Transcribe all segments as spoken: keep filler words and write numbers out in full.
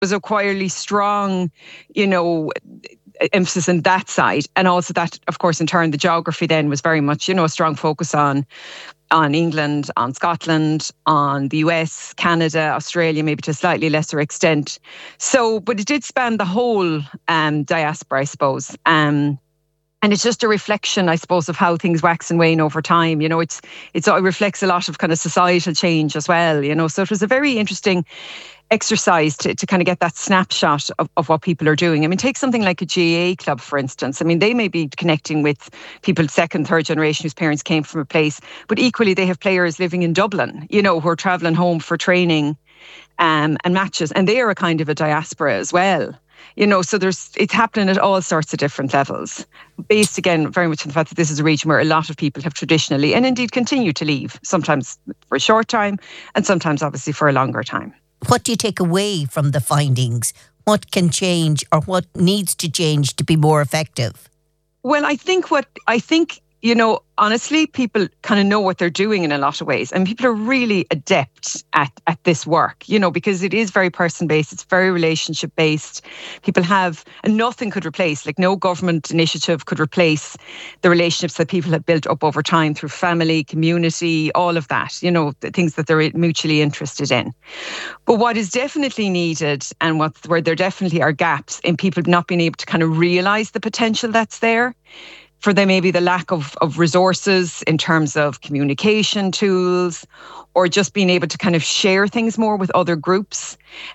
was a quietly strong, you know, emphasis on that side. And also that, of course, in turn, the geography then was very much, you know, a strong focus on on England, on Scotland, on the U S, Canada, Australia, maybe to a slightly lesser extent. So, but it did span the whole um, diaspora, I suppose. Um, And it's just a reflection, I suppose, of how things wax and wane over time. You know, it's it's it reflects a lot of kind of societal change as well. You know, so it was a very interesting exercise to, to kind of get that snapshot of, of what people are doing. I mean, take something like a G A A club, for instance. I mean, they may be connecting with people second, third generation whose parents came from a place, but equally they have players living in Dublin, you know, who are travelling home for training um, and matches, and they are a kind of a diaspora as well. You know, so there's it's happening at all sorts of different levels, based again very much on the fact that this is a region where a lot of people have traditionally and indeed continue to leave, sometimes for a short time and sometimes obviously for a longer time. What do you take away from the findings? What can change or what needs to change to be more effective? Well, I think what I think, you know, honestly, people kind of know what they're doing in a lot of ways. And people are really adept at, at this work, you know, because it is very person-based. It's very relationship-based. People have, and nothing could replace, like no government initiative could replace the relationships that people have built up over time through family, community, all of that, you know, the things that they're mutually interested in. But what is definitely needed and what, where there definitely are gaps in people not being able to kind of realise the potential that's there, for them maybe the lack of, of resources in terms of communication tools or just being able to kind of share things more with other groups.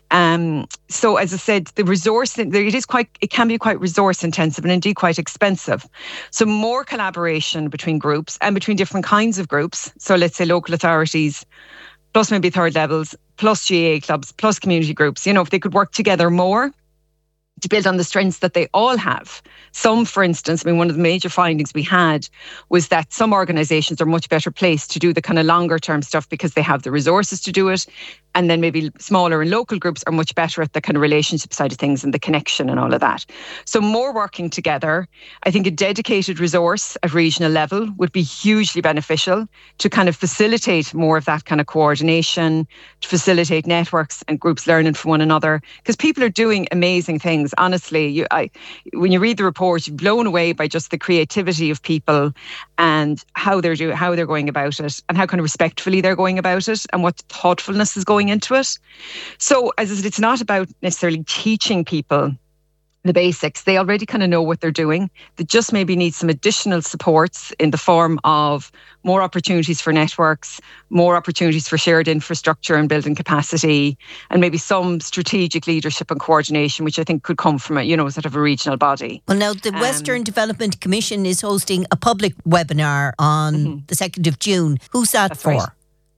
Um, so as I said, the resource, it is quite, it can be quite resource intensive and indeed quite expensive. So more collaboration between groups and between different kinds of groups. So let's say local authorities, plus maybe third levels, plus G A A clubs, plus community groups, you know, if they could work together more to build on the strengths that they all have. Some, for instance, I mean, one of the major findings we had was that some organisations are much better placed to do the kind of longer term stuff because they have the resources to do it. And then maybe smaller and local groups are much better at the kind of relationship side of things and the connection and all of that. So more working together. I think a dedicated resource at regional level would be hugely beneficial to kind of facilitate more of that kind of coordination, to facilitate networks and groups learning from one another. Because people are doing amazing things. Honestly, you, I, when you read the report, you're blown away by just the creativity of people and how they're doing, how they're going about it, and how kind of respectfully they're going about it, and what thoughtfulness is going into it. So, as I said, it's not about necessarily teaching people the basics. They already kind of know what they're doing. They just maybe need some additional supports in the form of more opportunities for networks, more opportunities for shared infrastructure and building capacity, and maybe some strategic leadership and coordination, which I think could come from a, you know, sort of a regional body. Well, now the um, Western Development Commission is hosting a public webinar on mm-hmm. the second of June. Who's that That's for? Right.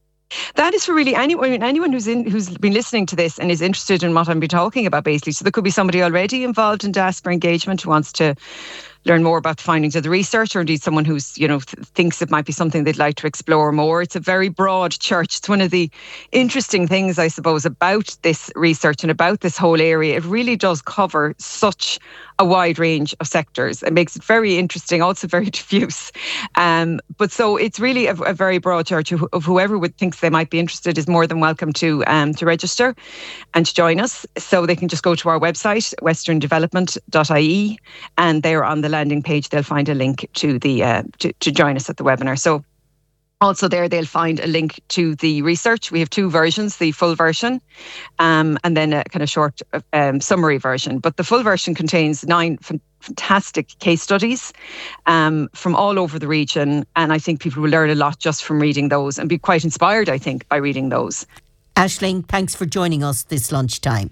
That is for really anyone, anyone who's in, who's been listening to this and is interested in what I'm been talking about, basically. So there could be somebody already involved in diaspora engagement who wants to learn more about the findings of the research, or indeed someone who's, you know, th- thinks it might be something they'd like to explore more. It's a very broad church. It's one of the interesting things, I suppose, about this research and about this whole area. It really does cover such a wide range of sectors. It makes it very interesting, also very diffuse. Um, but so it's really a, a very broad church of, of whoever would thinks they might be interested is more than welcome to um, to register and to join us. So they can just go to our website, western development dot I E, and there on the landing page they'll find a link to the uh, to, to join us at the webinar. So also there they'll find a link to the research. We have two versions, the full version um, and then a kind of short um, summary version. But the full version contains nine f- fantastic case studies um, from all over the region. And I think people will learn a lot just from reading those and be quite inspired, I think, by reading those. Aisling, thanks for joining us this lunchtime.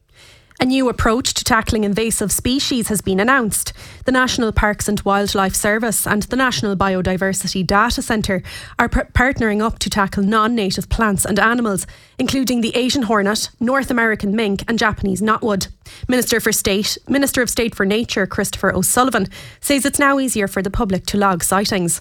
A new approach to tackling invasive species has been announced. The National Parks and Wildlife Service and the National Biodiversity Data Centre are p- partnering up to tackle non-native plants and animals, including the Asian hornet, North American mink and Japanese knotwood. Minister for State, Minister of State for Nature, Christopher O'Sullivan, says it's now easier for the public to log sightings.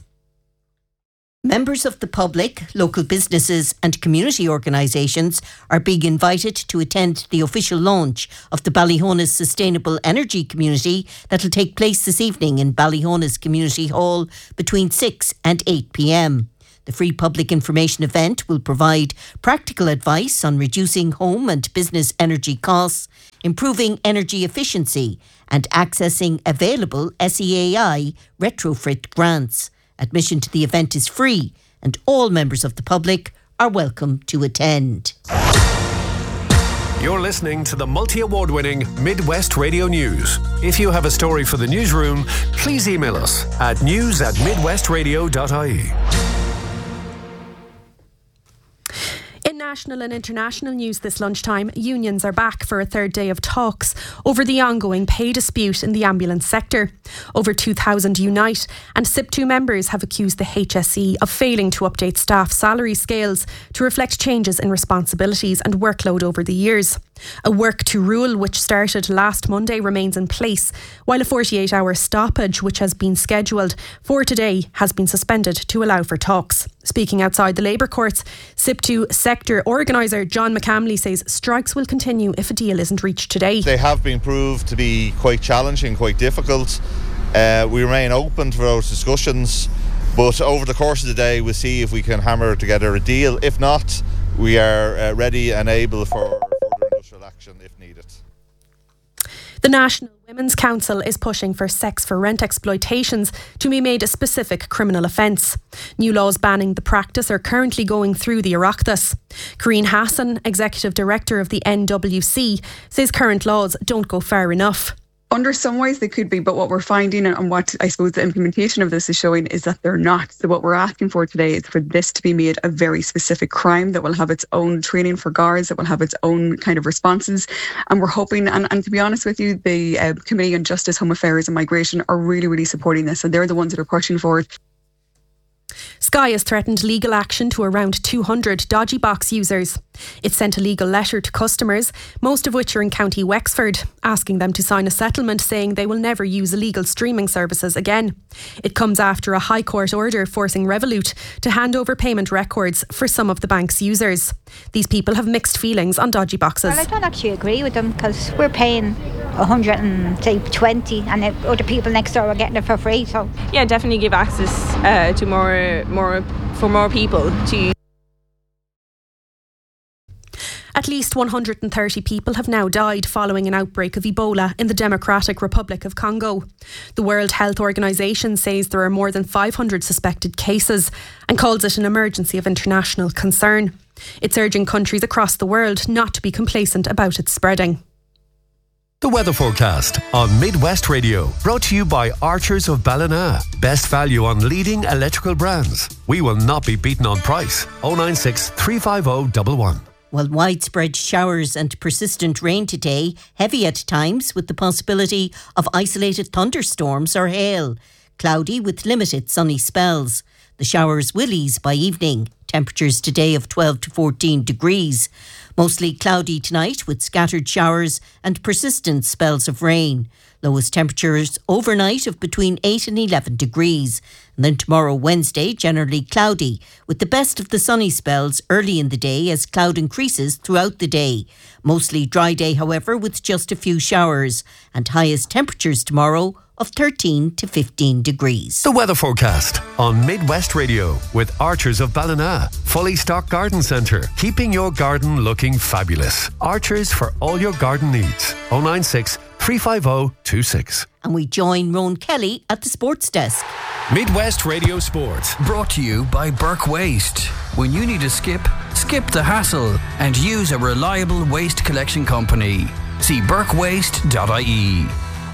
Members of the public, local businesses and community organisations are being invited to attend the official launch of the Ballyhonus Sustainable Energy Community that will take place this evening in Ballyhonus Community Hall between six and eight p.m. The free public information event will provide practical advice on reducing home and business energy costs, improving energy efficiency and accessing available S E A I retrofit grants. Admission to the event is free and all members of the public are welcome to attend. You're listening to the multi-award-winning Midwest Radio News. If you have a story for the newsroom, please email us at news at midwestradio dot I E. In national and international news this lunchtime, unions are back for a third day of talks over the ongoing pay dispute in the ambulance sector. Over two thousand Unite and S I P two members have accused the H S E of failing to update staff salary scales to reflect changes in responsibilities and workload over the years. A work to rule which started last Monday remains in place, while a forty-eight hour stoppage which has been scheduled for today has been suspended to allow for talks. Speaking outside the Labour courts, S I P two sector organiser John McCamley says strikes will continue if a deal isn't reached today. They have been proved to be quite challenging, quite difficult. Uh, we remain open for those discussions, but over the course of the day we'll see if we can hammer together a deal. If not, we are uh, ready and able for further industrial action if needed. The National Women's Council is pushing for sex for rent exploitations to be made a specific criminal offence. New laws banning the practice are currently going through the Oireachtas. Karine Hassan, Executive Director of the N W C, says current laws don't go far enough. Under some ways they could be, but what we're finding and what I suppose the implementation of this is showing is that they're not. So what we're asking for today is for this to be made a very specific crime that will have its own training for guards, that will have its own kind of responses. And we're hoping, and, and to be honest with you, the uh, Committee on Justice, Home Affairs and Migration are really, really supporting this, and they're the ones that are pushing for it. Sky has threatened legal action to around two hundred dodgy box users. It sent a legal letter to customers, most of which are in County Wexford, asking them to sign a settlement saying they will never use illegal streaming services again. It comes after a High Court order forcing Revolut to hand over payment records for some of the bank's users. These people have mixed feelings on dodgy boxes. Well, I don't actually agree with them because we're paying one hundred and say twenty, and other people next door are getting it for free. So yeah, definitely give access uh, to more, more for more people to. At least one hundred thirty people have now died following an outbreak of Ebola in the Democratic Republic of Congo. The World Health Organization says there are more than five hundred suspected cases and calls it an emergency of international concern. It's urging countries across the world not to be complacent about its spreading. The weather forecast on Midwest Radio, brought to you by Archers of Ballina. Best value on leading electrical brands. We will not be beaten on price. oh nine six, three five oh, one one. Well, widespread showers and persistent rain today, heavy at times with the possibility of isolated thunderstorms or hail. Cloudy with limited sunny spells. The showers will ease by evening. Temperatures today of twelve to fourteen degrees. Mostly cloudy tonight with scattered showers and persistent spells of rain. Lowest temperatures overnight of between eight and eleven degrees. And then tomorrow, Wednesday, generally cloudy, with the best of the sunny spells early in the day as cloud increases throughout the day. Mostly dry day, however, with just a few showers. And highest temperatures tomorrow of thirteen to fifteen degrees. The weather forecast on Midwest Radio with Archers of Ballina. Fully stocked garden centre, keeping your garden looking fabulous. Archers for all your garden needs. oh nine six, three five oh, two six. And we join Rowan Kelly at the sports desk. Midwest Radio Sport. Brought to you by Burke Waste. When you need a skip, skip the hassle and use a reliable waste collection company. See burke waste dot I E.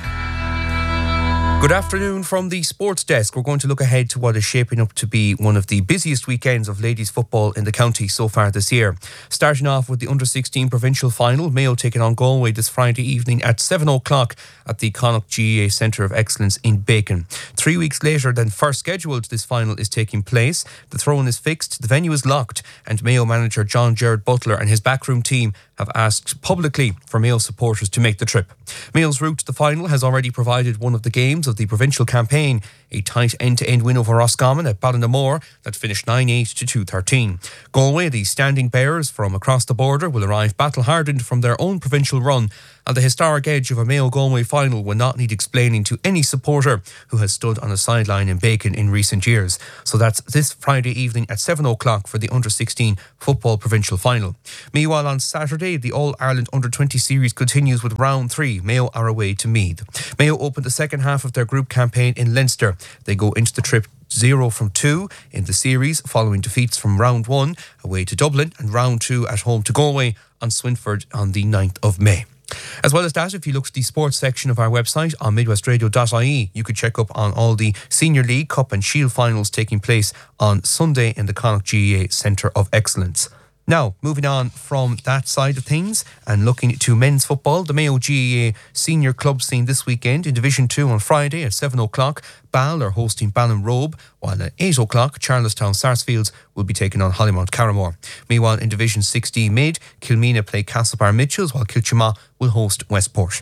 Good afternoon from the sports desk. We're going to look ahead to what is shaping up to be one of the busiest weekends of ladies football in the county so far this year. Starting off with the under sixteen provincial final, Mayo taking on Galway this Friday evening at seven o'clock at the Connacht G A A Centre of Excellence in Bacon. Three weeks later than first scheduled, this final is taking place. The throw-in is fixed, the venue is locked, and Mayo manager John Gerard Butler and his backroom team have asked publicly for Mayo supporters to make the trip. Mayo's route to the final has already provided one of the games of the provincial campaign, a tight end-to-end win over Roscommon at Ballinamoor that finished nine eight to two thirteen. Galway, the standing bearers from across the border, will arrive battle-hardened from their own provincial run And the historic edge of a Mayo-Galway final will not need explaining to any supporter who has stood on a sideline in Bacon in recent years. So that's this Friday evening at seven o'clock for the under sixteen football provincial final. Meanwhile, on Saturday, the All-Ireland under twenty series continues with round three. Mayo are away to Meath. Mayo opened the second half of their group campaign in Leinster. They go into the trip zero from two in the series following defeats from round one away to Dublin and round two at home to Galway on Swinford on the ninth of May. As well as that, if you look at the sports section of our website on midwest radio dot I E, you could check up on all the Senior League, Cup and Shield finals taking place on Sunday in the Connacht G A A Centre of Excellence. Now, moving on from that side of things and looking to men's football, the Mayo G A A senior club scene this weekend in Division two on Friday at seven o'clock. Ball are hosting Ballinrobe, while at eight o'clock, Charlestown Sarsfields will be taking on Hollymount Carramore. Meanwhile, in Division six D mid, Kilmena play Castlebar Mitchells, while Kilchima will host Westport.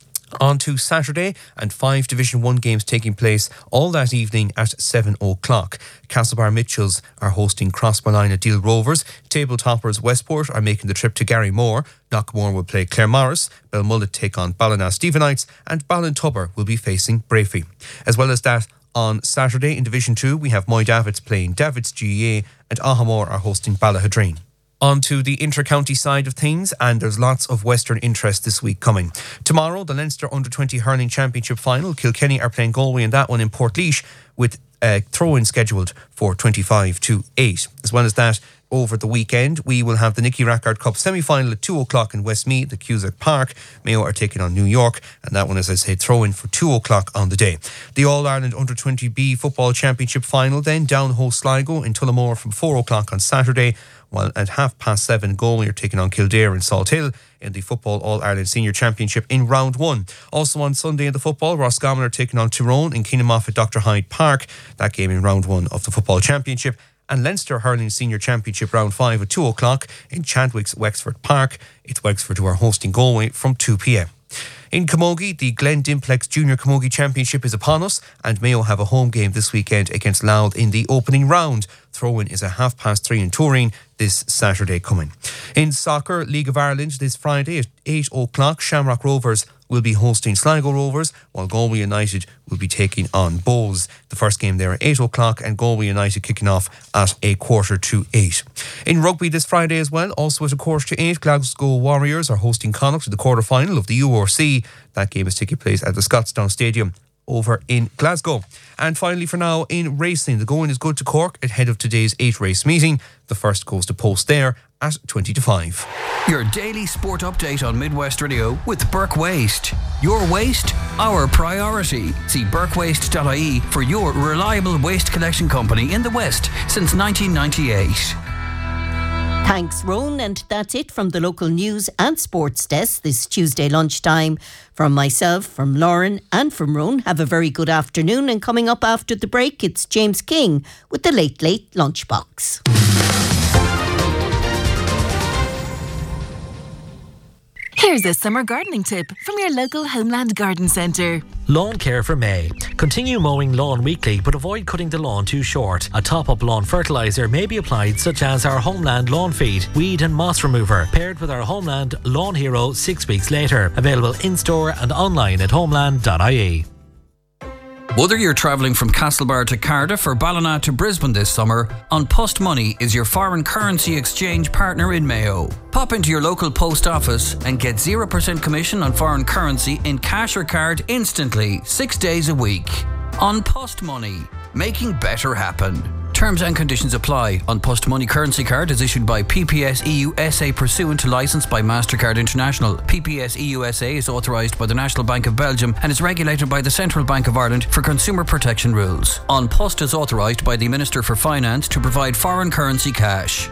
On to Saturday, and five Division one games taking place all that evening at seven o'clock. Castlebar Mitchells are hosting Crossmolina Deal Rovers. Table toppers Westport are making the trip to Garrymore. Knockmore will play Claremorris. Belmullet take on Ballina Stephenites, and Ballintubber will be facing Brafey. As well as that, on Saturday in Division two, we have Moy Davids playing Davids G A A, and Ahamore are hosting Ballahadreen. On to the inter-county side of things, and there's lots of Western interest this week coming. Tomorrow, the Leinster under twenty Hurling Championship final. Kilkenny are playing Galway in that one in Portlaoise, with a throw-in scheduled for twenty-five to eight. As well as that, over the weekend, we will have the Nicky Rackard Cup semi-final at two o'clock in Westmeath, the Cusack Park. Mayo are taking on New York, and that one, as I say, throw-in for two o'clock on the day. The All-Ireland under twenty B Football Championship final then, down host Sligo in Tullamore from four o'clock on Saturday, while at half past seven, Galway are taking on Kildare in Salt Hill in the Football All-Ireland Senior Championship in round one. Also on Sunday in the football, Roscommon are taking on Tyrone in Keenamoff at Doctor Hyde Park. That game in round one of the Football Championship. And Leinster Hurling Senior Championship round five at two o'clock in Chadwick's Wexford Park. It's Wexford who are hosting Galway from two p.m. In Camogie, the Glen Dimplex Junior Camogie Championship is upon us, and Mayo have a home game this weekend against Louth in the opening round. Throw-in is at half past three in Turin this Saturday coming. In soccer, League of Ireland this Friday at eight o'clock, Shamrock Rovers will be hosting Sligo Rovers, while Galway United will be taking on Bowes. The first game there at eight o'clock, and Galway United kicking off at a quarter to eight. In rugby this Friday as well, also at a quarter to eight, Glasgow Warriors are hosting Connacht in the quarter final of the U R C. That game is taking place at the Scotstown Stadium over in Glasgow. And finally for now, in racing, the going is good to Cork ahead of today's eight race meeting. The first goes to post there at twenty to five. Your daily sport update on Midwest Radio with Burke Waste. Your waste, our priority. See burke waste dot I E for your reliable waste collection company in the West since nineteen ninety-eight. Thanks, Roan, and that's it from the local news and sports desk this Tuesday lunchtime. From myself, from Lauren and from Roan, have a very good afternoon, and coming up after the break, it's James King with the Late Late Lunchbox. Here's a summer gardening tip from your local Homeland Garden Centre. Lawn care for May. Continue mowing lawn weekly, but avoid cutting the lawn too short. A top-up lawn fertiliser may be applied, such as our Homeland Lawn Feed, Weed and Moss Remover, paired with our Homeland Lawn Hero six weeks later. Available in-store and online at homeland dot I E. Whether you're travelling from Castlebar to Cardiff or Ballina to Brisbane this summer, An Post Money is your foreign currency exchange partner in Mayo. Pop into your local post office and get zero percent commission on foreign currency in cash or card instantly, six days a week. An Post Money, making better happen. Terms and conditions apply. An Post Money currency card is issued by P P S E U S A pursuant to licence by MasterCard International. P P S E U S A is authorised by the National Bank of Belgium and is regulated by the Central Bank of Ireland for consumer protection rules. An Post is authorised by the Minister for Finance to provide foreign currency cash.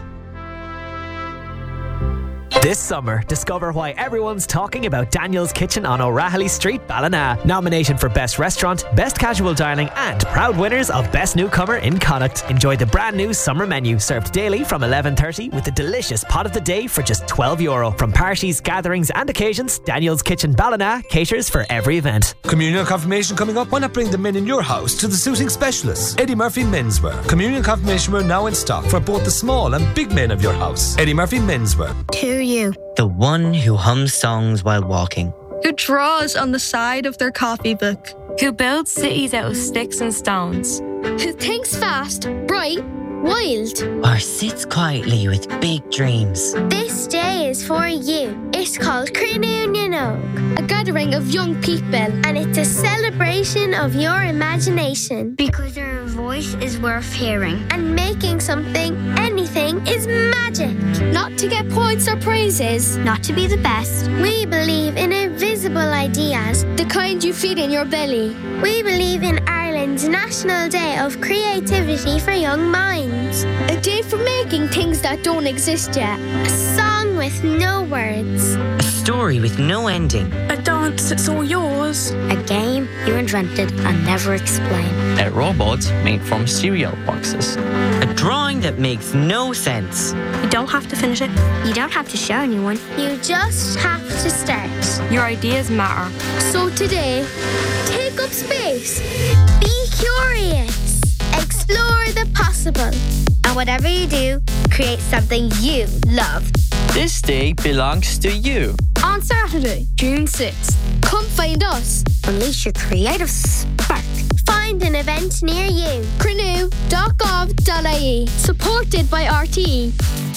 This summer, discover why everyone's talking about Daniel's Kitchen on O'Rahilly Street, Ballina. Nominated for Best Restaurant, Best Casual Dining and proud winners of Best Newcomer in Connacht. Enjoy the brand new summer menu served daily from eleven thirty with the delicious pot of the day for just twelve euro. From parties, gatherings and occasions, Daniel's Kitchen Ballina caters for every event. Communion confirmation coming up. Why not bring the men in your house to the suiting specialists? Eddie Murphy Menswear. Communion confirmation wear now in stock for both the small and big men of your house. Eddie Murphy Menswear. To you. The one who hums songs while walking. who draws on the side of their copybook, who builds cities out of sticks and stones, who thinks fast, bright, wild, or sits quietly with big dreams. This day is for you. It's called Cruinniunog, a gathering of young people, and it's a celebration of your imagination. Because your voice is worth hearing, and making something, anything, is magic. Not to get points or prizes, not to be the best. We believe in invisible ideas, the kind you feed in your belly. We believe in Ireland's National Day of Creativity for Young Minds. A day for making things that don't exist yet. A song with no words. A story with no ending. A dance that's all yours. A game you invented and never explained. A robot made from cereal boxes. A drawing that makes no sense. You don't have to finish it. You don't have to show anyone. You just have to start. Your ideas matter. So today, take up space. Be curious. Explore the possible. And whatever you do, create something you love. This day belongs to you. On Saturday, June sixth, come find us. Unleash your creative spark. Find an event near you. Crenew dot gov dot I E. Supported by R T E.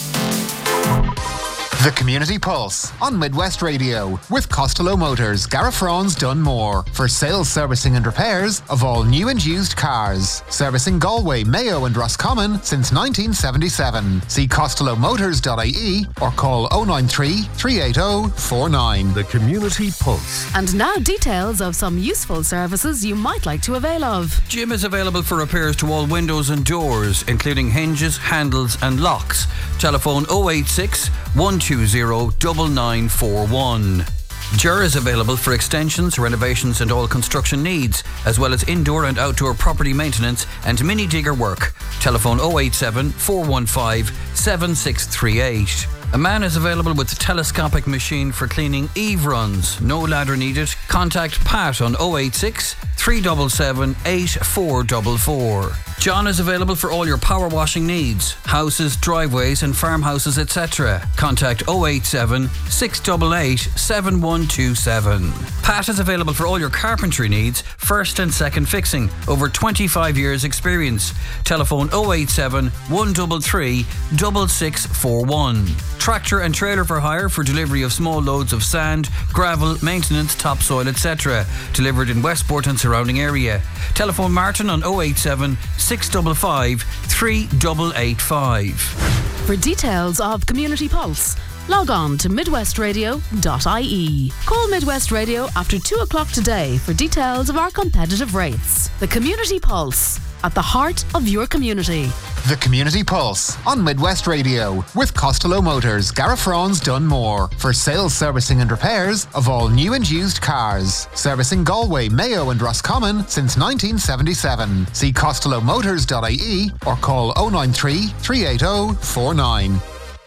The Community Pulse on Midwest Radio with Costello Motors, Garafrons Dunmore for sales, servicing and repairs of all new and used cars. Servicing Galway, Mayo and Roscommon since nineteen seventy-seven. See costello motors dot I E or call oh nine three, three eight oh, four nine. The Community Pulse. And now details of some useful services you might like to avail of. Jim is available for repairs to all windows and doors, including hinges, handles and locks. Telephone oh eight six, one two zero, nine nine four one. Ger is available for extensions, renovations and all construction needs, as well as indoor and outdoor property maintenance and mini digger work. Telephone oh eight seven, four one five, seven six three eight. A man is available with a telescopic machine for cleaning eave runs. No ladder needed. Contact Pat on oh eight six, three seven seven, eight four four four. John is available for all your power washing needs, houses, driveways and farmhouses, et cetera. Contact oh eight seven, six eight eight, seven one two seven. Pat is available for all your carpentry needs, first and second fixing, over twenty-five years experience. Telephone oh eight seven, one three three, six six four one. Tractor and trailer for hire for delivery of small loads of sand, gravel, maintenance, topsoil, et cetera. Delivered in Westport and surrounding area. Telephone Martin on oh eight seven, six five five, three eight eight five. For details of Community Pulse, log on to midwest radio dot I E. Call Midwest Radio after two o'clock today for details of our competitive rates. The Community Pulse, at the heart of your community. The Community Pulse on Midwest Radio with Costello Motors, Garafrons Dunmore for sales, servicing and repairs of all new and used cars. Servicing Galway, Mayo and Roscommon since nineteen seventy-seven. See costello motors dot I E or call oh nine three, three eight oh, four nine.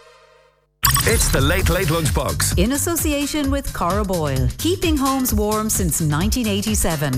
It's the Late Late Lunchbox. In association with Cora Boyle, keeping homes warm since nineteen eighty-seven.